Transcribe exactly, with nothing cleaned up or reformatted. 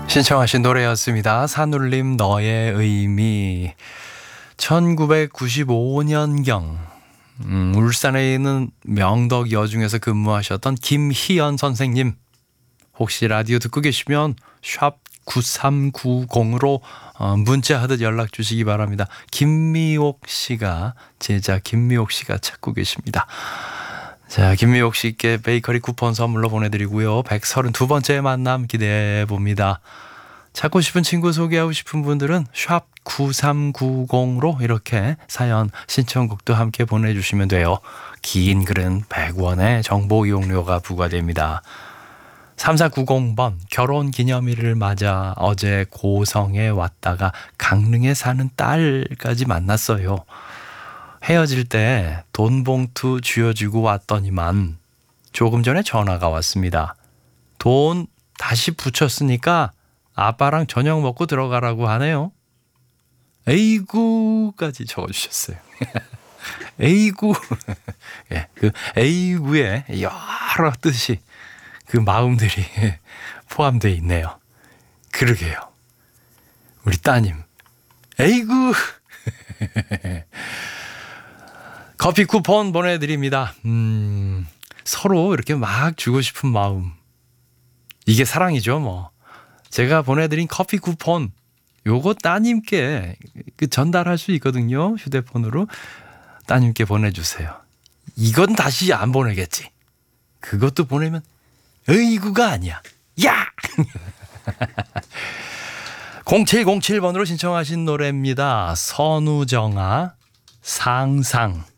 신청하신 노래였습니다. 산울림 너의 의미. 천구백구십오 년경 음, 울산에 있는 명덕 여중에서 근무하셨던 김희연 선생님, 혹시 라디오 듣고 계시면 샵 구삼구공으로 어, 문자하듯 연락 주시기 바랍니다. 김미옥 씨가, 제자 김미옥 씨가 찾고 계십니다. 자, 김미옥 씨께 베이커리 쿠폰 선물로 보내드리고요. 백삼십이 번째 만남 기대해 봅니다. 찾고 싶은 친구, 소개하고 싶은 분들은 샵 구삼구공으로 이렇게 사연 신청곡도 함께 보내주시면 돼요. 긴 글은 백 원의 정보 이용료가 부과됩니다. 삼사구공 번, 결혼기념일을 맞아 어제 고성에 왔다가 강릉에 사는 딸까지 만났어요. 헤어질 때 돈 봉투 쥐어주고 왔더니만 조금 전에 전화가 왔습니다. 돈 다시 붙였으니까 아빠랑 저녁 먹고 들어가라고 하네요. 에이구까지 적어주셨어요. 에이구. 예, 그 에이구에 여러 뜻이, 그 마음들이 포함되어 있네요. 그러게요. 우리 따님, 에이구. 커피 쿠폰 보내드립니다. 음, 서로 이렇게 막 주고 싶은 마음, 이게 사랑이죠 뭐. 제가 보내드린 커피 쿠폰, 요거 따님께 그 전달할 수 있거든요. 휴대폰으로 따님께 보내주세요. 이건 다시 안 보내겠지. 그것도 보내면 어이구가 아니야. 야! 공칠공칠 번으로 신청하신 노래입니다. 선우정아, 상상.